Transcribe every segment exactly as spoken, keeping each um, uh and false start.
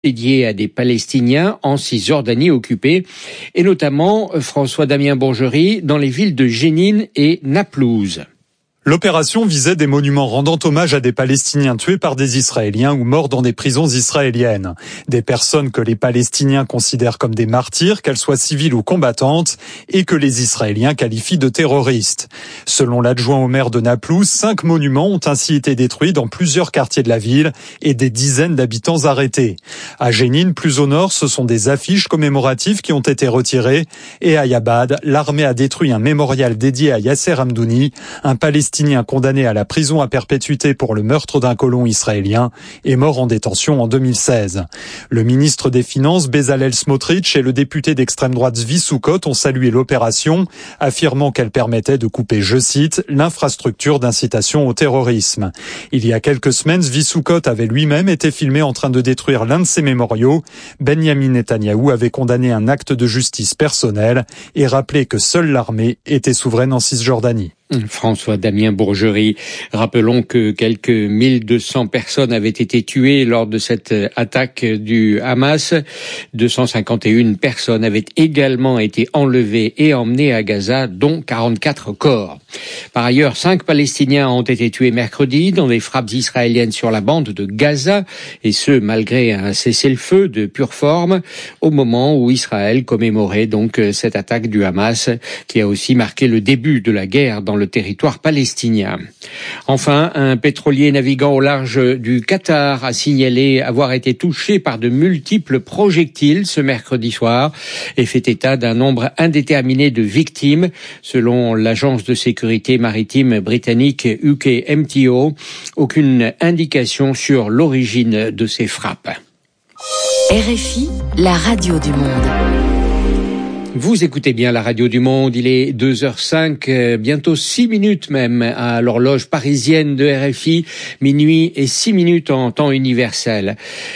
dédié à des Palestiniens en Cisjordanie occupée, et notamment François-Damien Bourgerie dans les villes de Jénine et Naplouse. L'opération visait des monuments rendant hommage à des Palestiniens tués par des Israéliens ou morts dans des prisons israéliennes. Des personnes que les Palestiniens considèrent comme des martyrs, qu'elles soient civiles ou combattantes, et que les Israéliens qualifient de terroristes. Selon l'adjoint au maire de Naplouse, cinq monuments ont ainsi été détruits dans plusieurs quartiers de la ville et des dizaines d'habitants arrêtés. À Jénine, plus au nord, ce sont des affiches commémoratives qui ont été retirées. Et à Yabad, l'armée a détruit un mémorial dédié à Yasser Hamdouni, un Palestinien condamné à la prison à perpétuité pour le meurtre d'un colon israélien et mort en détention en deux mille seize. Le ministre des Finances, Bezalel Smotrich, et le député d'extrême droite Zvi Sukkot ont salué l'opération, affirmant qu'elle permettait de couper, je cite, l'infrastructure d'incitation au terrorisme. Il y a quelques semaines, Zvi Sukkot avait lui-même été filmé en train de détruire l'un de ses mémoriaux. Benyamin Netanyahou avait condamné un acte de justice personnel et rappelé que seule l'armée était souveraine en Cisjordanie. François-Damien Bourgerie. Rappelons que quelques mille deux cents personnes avaient été tuées lors de cette attaque du Hamas. deux cent cinquante et une personnes avaient également été enlevées et emmenées à Gaza, dont quarante-quatre corps. Par ailleurs, cinq Palestiniens ont été tués mercredi dans des frappes israéliennes sur la bande de Gaza, et ce, malgré un cessez-le-feu de pure forme, au moment où Israël commémorait donc cette attaque du Hamas, qui a aussi marqué le début de la guerre dans le territoire palestinien. Enfin, un pétrolier naviguant au large du Qatar a signalé avoir été touché par de multiples projectiles ce mercredi soir et fait état d'un nombre indéterminé de victimes, selon l'agence de sécurité maritime britannique U K M T O. Aucune indication sur l'origine de ces frappes. R F I, la radio du monde. Vous écoutez bien la radio du monde, il est deux heures cinq, bientôt six minutes même à l'horloge parisienne de R F I, minuit et six minutes en temps universel.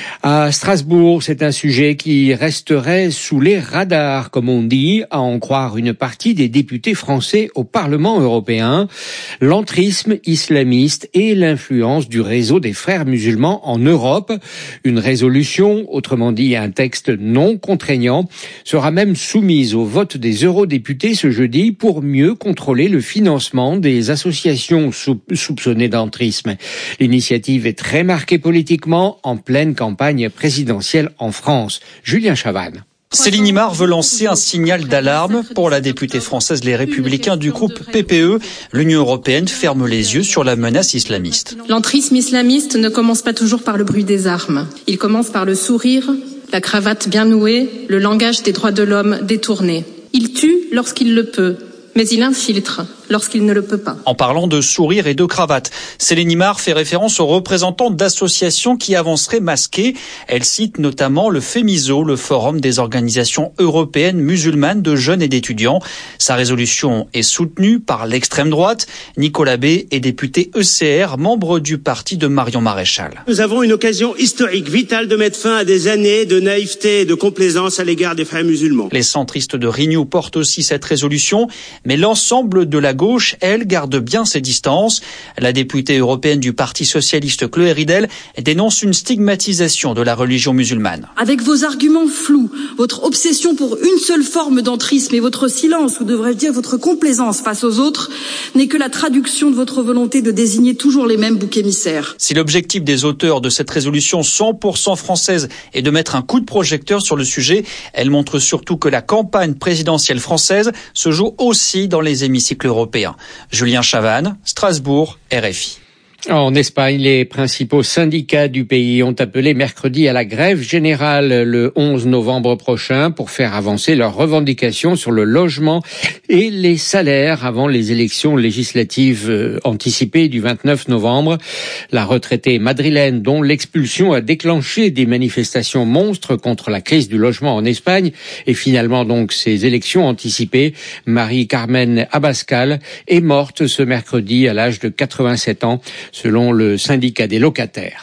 À Strasbourg, c'est un sujet qui resterait sous les radars, comme on dit, à en croire une partie des députés français au Parlement européen, l'entrisme islamiste et l'influence du réseau des frères musulmans en Europe. Une résolution, autrement dit un texte non contraignant, sera même soumise au vote des eurodéputés ce jeudi pour mieux contrôler le financement des associations soupçonnées d'entrisme. L'initiative est très marquée politiquement en pleine campagne présidentielle en France. Julien Chavannes. Céline Imar veut lancer un signal d'alarme pour la députée française Les Républicains du groupe P P E. L'Union européenne ferme les yeux sur la menace islamiste. L'entrisme islamiste ne commence pas toujours par le bruit des armes. Il commence par le sourire, la cravate bien nouée, le langage des droits de l'homme détourné. Il tue lorsqu'il le peut, mais il infiltre lorsqu'il ne le peut pas. En parlant de sourire et de cravate, Céline Imar fait référence aux représentants d'associations qui avanceraient masquées. Elle cite notamment le FEMISO, le Forum des organisations européennes musulmanes de jeunes et d'étudiants. Sa résolution est soutenue par l'extrême droite. Nicolas B est député E C R, membre du parti de Marion Maréchal. Nous avons une occasion historique, vitale, de mettre fin à des années de naïveté et de complaisance à l'égard des frères musulmans. Les centristes de Renew portent aussi cette résolution, mais l'ensemble de la gauche, elle, garde bien ses distances. La députée européenne du Parti socialiste Chloé Ridel dénonce une stigmatisation de la religion musulmane. Avec vos arguments flous, votre obsession pour une seule forme d'entrisme et votre silence, ou devrais-je dire votre complaisance face aux autres, n'est que la traduction de votre volonté de désigner toujours les mêmes boucs émissaires. Si l'objectif des auteurs de cette résolution cent pour cent française est de mettre un coup de projecteur sur le sujet, elle montre surtout que la campagne présidentielle française se joue aussi dans les hémicycles européens. Julien Chavannes, Strasbourg, R F I. En Espagne, les principaux syndicats du pays ont appelé mercredi à la grève générale le onze novembre prochain pour faire avancer leurs revendications sur le logement et les salaires avant les élections législatives anticipées du vingt-neuf novembre. La retraitée madrilène, dont l'expulsion a déclenché des manifestations monstres contre la crise du logement en Espagne et finalement donc ces élections anticipées, Marie-Carmen Abascal, est morte ce mercredi à l'âge de quatre-vingt-sept ans. Selon le syndicat des locataires.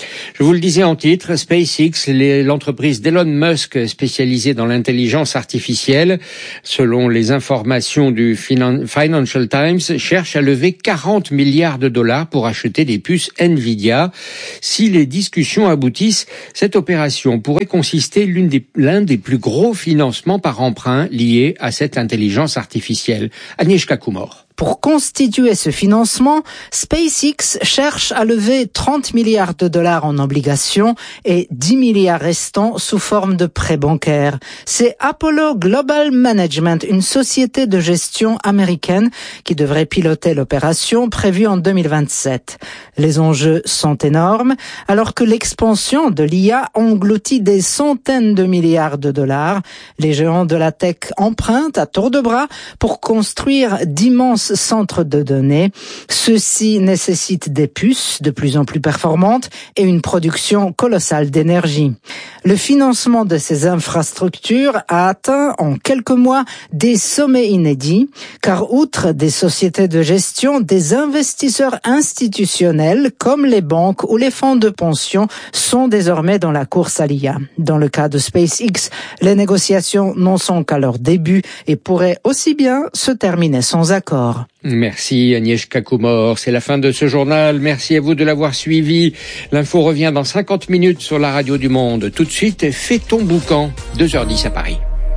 Je vous le disais en titre, SpaceX, l'entreprise d'Elon Musk spécialisée dans l'intelligence artificielle, selon les informations du Financial Times, cherche à lever quarante milliards de dollars pour acheter des puces Nvidia. Si les discussions aboutissent, cette opération pourrait consister l'une des, l'un des plus gros financements par emprunt liés à cette intelligence artificielle. Agnieszka Kumor. Pour constituer ce financement, SpaceX cherche à lever trente milliards de dollars en obligations et dix milliards restants sous forme de prêts bancaires. C'est Apollo Global Management, une société de gestion américaine qui devrait piloter l'opération prévue en deux mille vingt-sept. Les enjeux sont énormes, alors que l'expansion de l'I A engloutit des centaines de milliards de dollars. Les géants de la tech empruntent à tour de bras pour construire d'immenses centres de données. Ceux-ci nécessitent des puces de plus en plus performantes et une production colossale d'énergie. Le financement de ces infrastructures a atteint en quelques mois des sommets inédits, car outre des sociétés de gestion, des investisseurs institutionnels comme les banques ou les fonds de pension sont désormais dans la course à l'I A. Dans le cas de SpaceX, les négociations n'en sont qu'à leur début et pourraient aussi bien se terminer sans accord. Merci Agnieszka Kumor, c'est la fin de ce journal. Merci à vous de l'avoir suivi. L'info revient dans cinquante minutes sur la radio du Monde. Tout de suite, fais ton boucan, deux heures dix à Paris.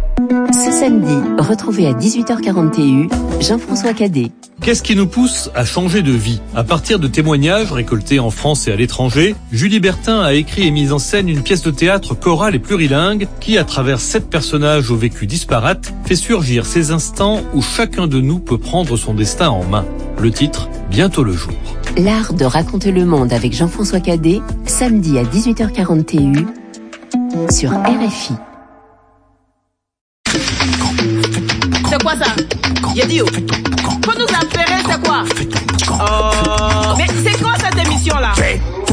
Ce samedi, retrouvez à dix-huit heures quarante et un Jean-François Cadet. Qu'est-ce qui nous pousse à changer de vie ? À partir de témoignages récoltés en France et à l'étranger, Julie Bertin a écrit et mis en scène une pièce de théâtre chorale et plurilingue qui, à travers sept personnages au vécu disparate, fait surgir ces instants où chacun de nous peut prendre son destin en main. Le titre, Bientôt le jour. L'art de raconter le monde avec Jean-François Cadet, samedi à dix-huit heures quarante et un sur R F I. C'est quoi ça? J'ai dit, faut nous appeler, c'est quoi? Oh, mais c'est quoi cette émission-là?